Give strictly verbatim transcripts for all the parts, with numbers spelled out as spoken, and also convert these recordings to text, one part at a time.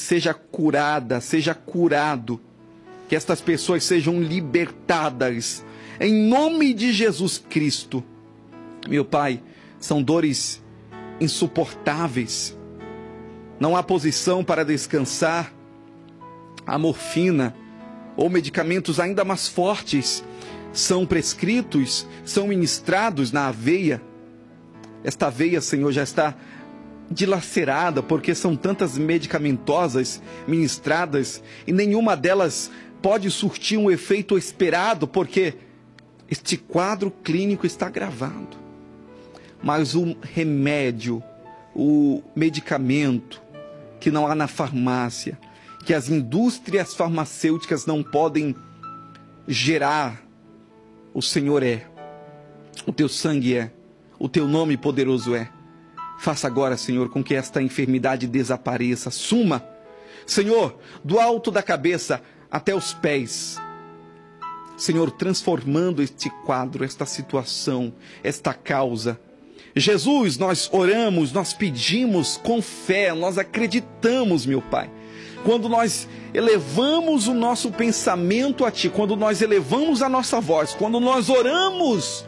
seja curada, seja curado, que estas pessoas sejam libertadas, em nome de Jesus Cristo. Meu Pai, são dores insuportáveis, não há posição para descansar. A morfina ou medicamentos ainda mais fortes são prescritos, são ministrados na veia. Esta veia, Senhor, já está dilacerada, porque são tantas medicamentosas ministradas e nenhuma delas pode surtir um efeito esperado, porque este quadro clínico está agravado. Mas o remédio, o medicamento que não há na farmácia, que as indústrias farmacêuticas não podem gerar, o Senhor é, o teu sangue é, o teu nome poderoso é. Faça agora, Senhor, com que esta enfermidade desapareça, suma, Senhor, do alto da cabeça até os pés. Senhor, transformando este quadro, esta situação, esta causa. Jesus, nós oramos, nós pedimos com fé, nós acreditamos, meu Pai. Quando nós elevamos o nosso pensamento a Ti, quando nós elevamos a nossa voz, quando nós oramos,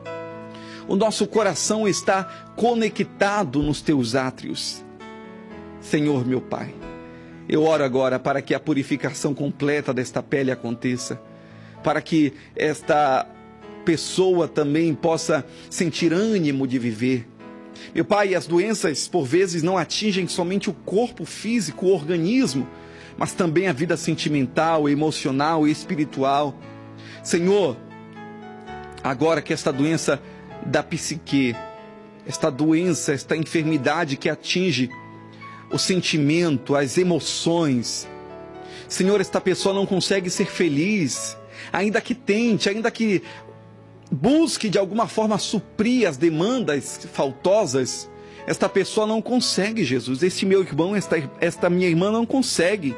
o nosso coração está conectado nos Teus átrios. Senhor, meu Pai, eu oro agora para que a purificação completa desta pele aconteça, para que esta pessoa também possa sentir ânimo de viver. Meu Pai, as doenças por vezes não atingem somente o corpo físico, o organismo, mas também a vida sentimental, emocional e espiritual. Senhor, agora que esta doença da psique, esta doença, esta enfermidade que atinge o sentimento, as emoções, Senhor, esta pessoa não consegue ser feliz, ainda que tente, ainda que busque de alguma forma suprir as demandas faltosas, esta pessoa não consegue, Jesus. Este meu irmão, esta, esta minha irmã não consegue.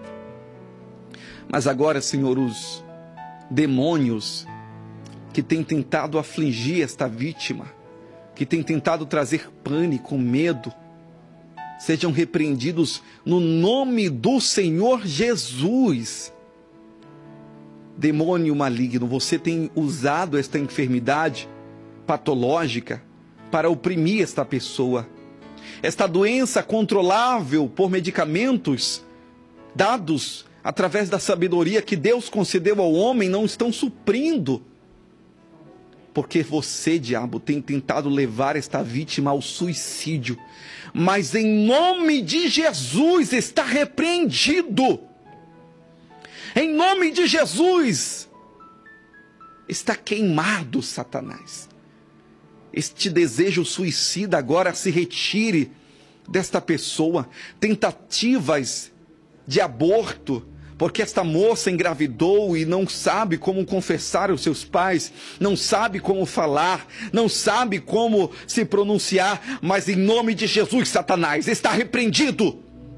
Mas agora, Senhor, os demônios que têm tentado afligir esta vítima, que têm tentado trazer pânico, medo, sejam repreendidos no nome do Senhor Jesus. Demônio maligno, você tem usado esta enfermidade patológica para oprimir esta pessoa. Esta doença controlável por medicamentos dados através da sabedoria que Deus concedeu ao homem não estão suprindo. Porque você, diabo, tem tentado levar esta vítima ao suicídio. Mas em nome de Jesus está repreendido. Em nome de Jesus, está queimado, Satanás. Este desejo suicida agora se retire desta pessoa. Tentativas de aborto, porque esta moça engravidou e não sabe como confessar aos seus pais, não sabe como falar, não sabe como se pronunciar, mas em nome de Jesus, Satanás, está repreendido.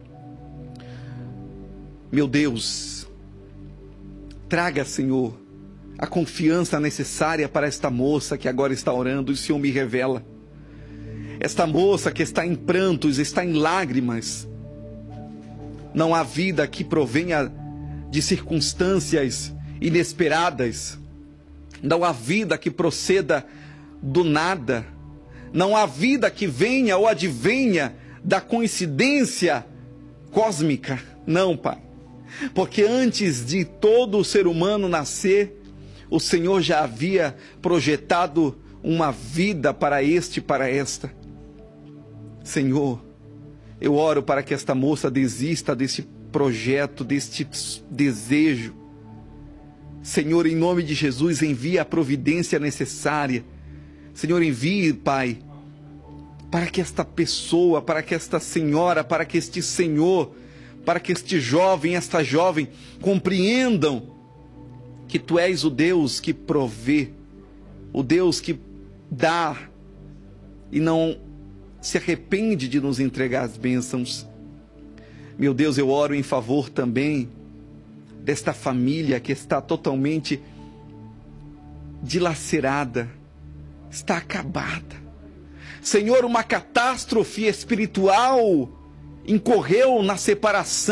Meu Deus, traga, Senhor, a confiança necessária para esta moça que agora está orando, e o Senhor me revela. Esta moça que está em prantos, está em lágrimas. Não há vida que provenha de circunstâncias inesperadas. Não há vida que proceda do nada. Não há vida que venha ou advenha da coincidência cósmica. Não, Pai. Porque antes de todo o ser humano nascer, o Senhor já havia projetado uma vida para este e para esta. Senhor, eu oro para que esta moça desista desse projeto, deste desejo. Senhor, em nome de Jesus, envie a providência necessária. Senhor, envie, Pai, para que esta pessoa, para que esta senhora, para que este senhor, para que este jovem, esta jovem compreendam que Tu és o Deus que provê, o Deus que dá e não se arrepende de nos entregar as bênçãos. Meu Deus, eu oro em favor também desta família que está totalmente dilacerada, está acabada. Senhor, uma catástrofe espiritual incorreu na separação